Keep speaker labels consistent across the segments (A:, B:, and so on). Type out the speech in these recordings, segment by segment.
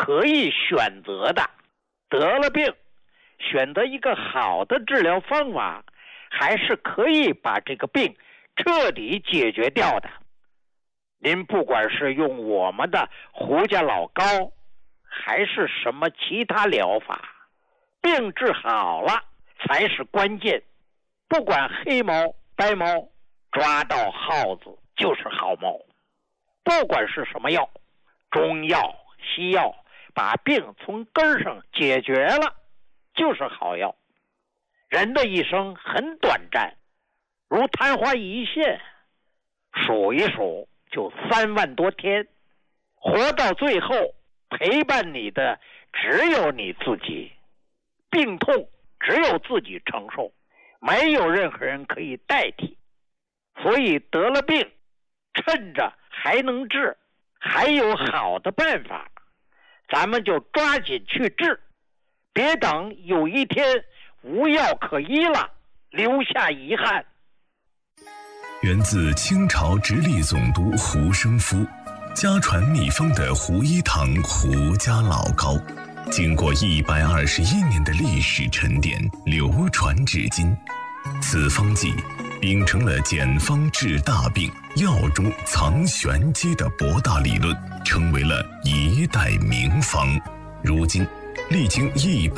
A: 可以选择的。得了病，选择一个好的治疗方法，还是可以把这个病彻底解决掉的。您不管是用我们的胡家老膏，还是什么其他疗法，病治好了才是关键。不管黑猫白猫，抓到耗子就是好猫。不管是什么药，中药西药，把病从根上解决了就是好药。人的一生很短暂，如昙花一现，数一数就3万多天，活到最后陪伴你的只有你自己，病痛只有自己承受，没有任何人可以代替。所以得了病，趁着还能治，还有好的办法，咱们就抓紧去治，别等有一天无药可医了，留下遗憾。
B: 源自清朝直隶总督胡生夫，家传秘方的胡一堂胡家老膏，经过121年的历史沉淀，流传至今。此方剂秉承了简方治大病，药中藏玄机的博大理论，成为了一代名方。如今历经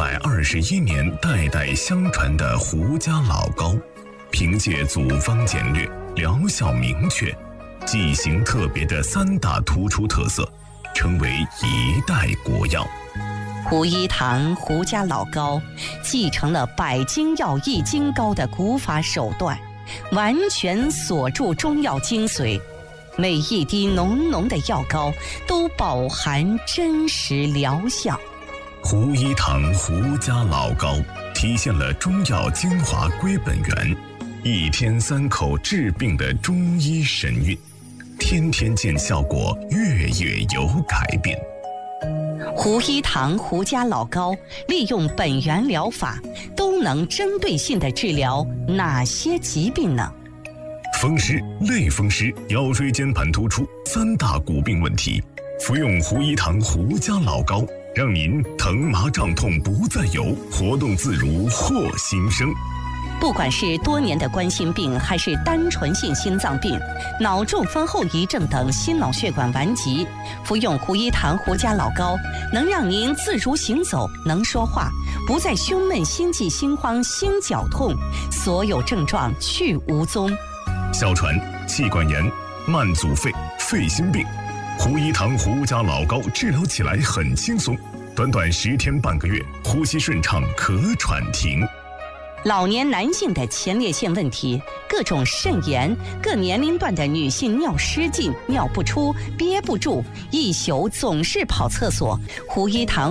B: 121年代代相传的胡家老膏，凭借组方简略，疗效明确，剂型特别的3大突出特色，成为一代国药。
C: 胡一堂胡家老膏继承了百金药易筋膏的古法手段，完全锁住中药精髓，每一滴浓浓的药膏都饱含真实疗效。
B: 胡一堂胡家老膏体现了中药精华归本源，1天3口治病的中医神韵，天天见效果，月月有改变。
C: 胡一堂胡家老膏利用本源疗法，都能针对性地治疗哪些疾病呢？
B: 风湿、类风湿、腰椎间盘突出3大骨病问题，服用胡一堂胡家老膏，让您疼麻胀痛不再有，活动自如获新生。
C: 不管是多年的冠心病，还是单纯性心脏病、脑中风后遗症等心脑血管顽疾，服用胡一堂胡家老膏，能让您自如行走，能说话，不再胸闷、心悸、心慌、心绞痛，所有症状去无踪。
B: 哮喘、气管炎、慢阻肺、肺心病，胡一堂胡家老膏治疗起来很轻松，短短10天半个月，呼吸顺畅，咳喘停。
C: 老年男性的前列腺问题，各种肾炎，各年龄段的女性尿失禁、尿不出、憋不住，一宿总是跑厕所，胡一堂